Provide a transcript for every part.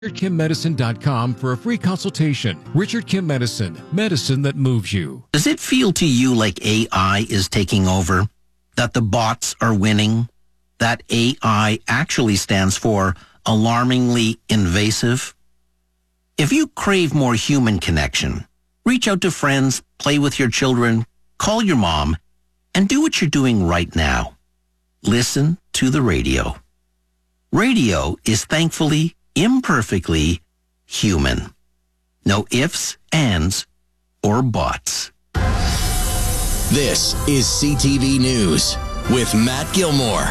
RichardKimMedicine.com for a free consultation. Richard Kim Medicine, medicine that moves you. Does it feel to you like AI is taking over? That the bots are winning? That AI actually stands for alarmingly invasive? If you crave more human connection, reach out to friends, play with your children, call your mom, and do what you're doing right now. Listen to the radio. Radio is thankfully, imperfectly human. No ifs, ands, or buts. This is CTV News with Matt Gilmore.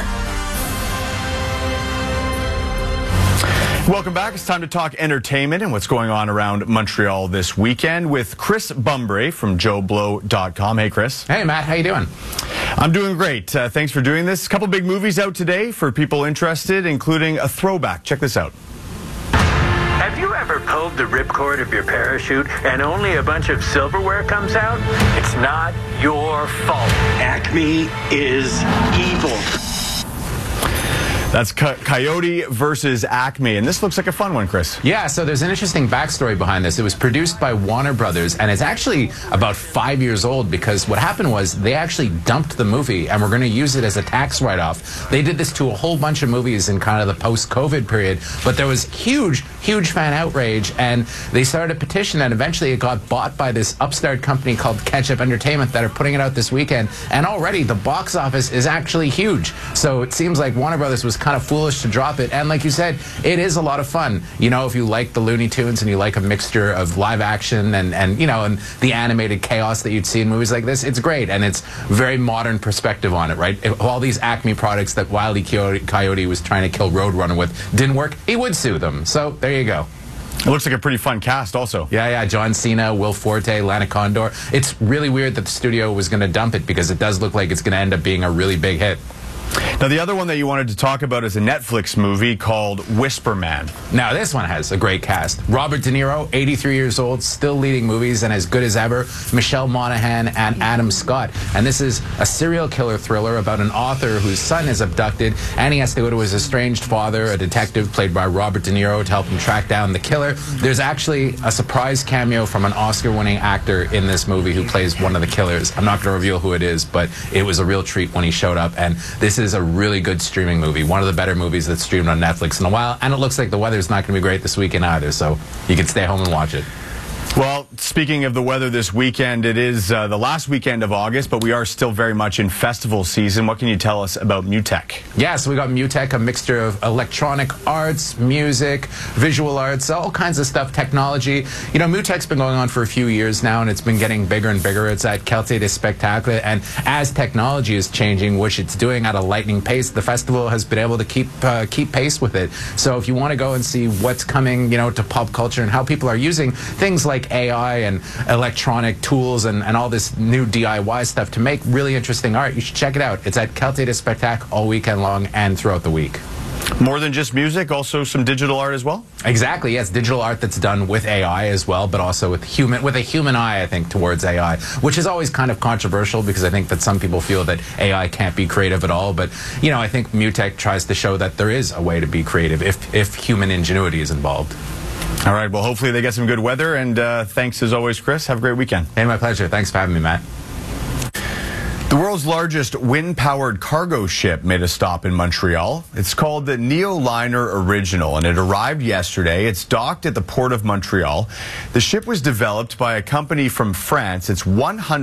Welcome back. It's time to talk entertainment and what's going on around Montreal this weekend with Chris Bumbray from JoeBlow.com. Hey, Chris. Hey, Matt. How you doing? I'm doing great. Thanks for doing this. A couple big movies out today for people interested, including a throwback. Check this out. Have you ever pulled the ripcord of your parachute and only a bunch of silverware comes out? It's not your fault. Acme is evil. That's Coyote versus Acme, and this looks like a fun one, Chris. Yeah, so there's an interesting backstory behind this. It was produced by Warner Brothers, and it's actually about 5 years old because what happened was they actually dumped the movie and were going to use it as a tax write-off. They did this to a whole bunch of movies in kind of the post-COVID period, but there was huge fan outrage, and they started a petition, and eventually it got bought by this upstart company called Ketchup Entertainment that are putting it out this weekend, and already the box office is actually huge. So it seems like Warner Brothers was kind of foolish to drop it, and like you said, it is a lot of fun. You know, if you like the Looney Tunes and you like a mixture of live action and you know, and the animated chaos that you'd see in movies like this, it's great, and it's very modern perspective on it, right? If all these Acme products that Wile E. Coyote was trying to kill Roadrunner with didn't work, he would sue them. So there you go. It looks like a pretty fun cast also. Yeah, John Cena, Will Forte, Lana Condor. It's really weird that the studio was going to dump it because it does look like it's going to end up being a really big hit. Now, the other one that you wanted to talk about is a Netflix movie called Whisper Man. Now, this one has a great cast. Robert De Niro, 83 years old, still leading movies and as good as ever. Michelle Monaghan and Adam Scott. And this is a serial killer thriller about an author whose son is abducted, and he has to go to his estranged father, a detective played by Robert De Niro, to help him track down the killer. There's actually a surprise cameo from an Oscar-winning actor in this movie who plays one of the killers. I'm not going to reveal who it is, but it was a real treat when he showed up, and this is a really good streaming movie, one of the better movies that's streamed on Netflix in a while, and it looks like the weather's not going to be great this weekend either, so you can stay home and watch it. Well, speaking of the weather this weekend, it is the last weekend of August, but we are still very much in festival season. What can you tell us about MUTEK? Yeah, so we got MUTEK, a mixture of electronic arts, music, visual arts, all kinds of stuff, technology. You know, MUTEK's been going on for a few years now, and it's been getting bigger and bigger. It's at Qualité des Spectacles, and as technology is changing, which it's doing at a lightning pace, the festival has been able to keep pace with it. So if you want to go and see what's coming, you know, to pop culture and how people are using things like AI and electronic tools and all this new DIY stuff to make really interesting art, you should check it out. It's at Qualité des Spectacles all weekend long and throughout the week. More than just music, also some digital art as well? Exactly, yes. Digital art that's done with AI as well, but also with a human eye, I think, towards AI, which is always kind of controversial because I think that some people feel that AI can't be creative at all. But, you know, I think MUTEK tries to show that there is a way to be creative if human ingenuity is involved. All right, well, hopefully they get some good weather, and thanks as always, Chris. Have a great weekend. Hey, my pleasure. Thanks for having me, Matt. The world's largest wind-powered cargo ship made a stop in Montreal. It's called the Neoliner Original, and it arrived yesterday. It's docked at the Port of Montreal. The ship was developed by a company from France. It's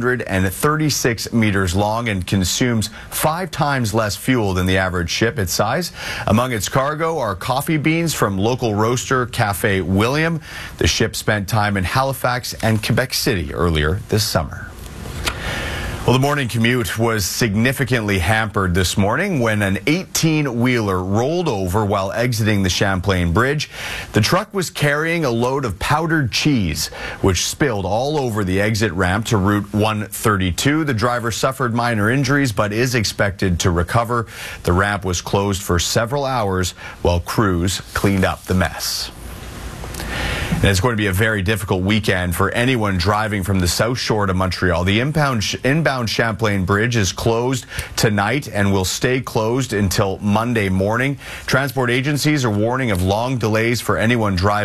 136 meters long and consumes 5 times less fuel than the average ship its size. Among its cargo are coffee beans from local roaster Café William. The ship spent time in Halifax and Quebec City earlier this summer. Well, the morning commute was significantly hampered this morning when an 18-wheeler rolled over while exiting the Champlain Bridge. The truck was carrying a load of powdered cheese, which spilled all over the exit ramp to Route 132. The driver suffered minor injuries but is expected to recover. The ramp was closed for several hours while crews cleaned up the mess. And it's going to be a very difficult weekend for anyone driving from the South Shore to Montreal. The inbound Champlain Bridge is closed tonight and will stay closed until Monday morning. Transport agencies are warning of long delays for anyone driving